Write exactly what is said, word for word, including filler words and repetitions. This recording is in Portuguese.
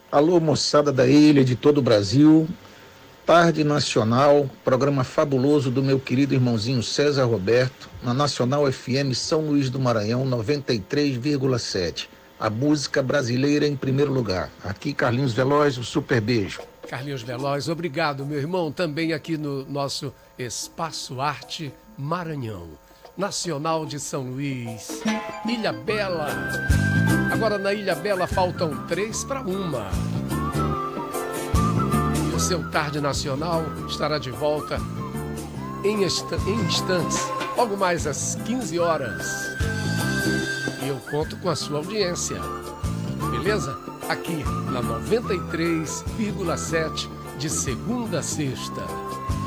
Alô, moçada da ilha, de todo o Brasil. Tarde Nacional, programa fabuloso do meu querido irmãozinho César Roberto, na Nacional F M São Luís do Maranhão, noventa e três vírgula sete. A música brasileira em primeiro lugar. Aqui, Carlinhos Veloz, um super beijo. Carlinhos Veloz, obrigado, meu irmão. Também aqui no nosso Espaço Arte Maranhão. Nacional de São Luís. Ilha Bela. Agora na Ilha Bela faltam três para uma. E o seu Tarde Nacional estará de volta em, em instantes, logo mais às quinze horas. E eu conto com a sua audiência. Beleza? Aqui na noventa e três vírgula sete, de segunda a sexta.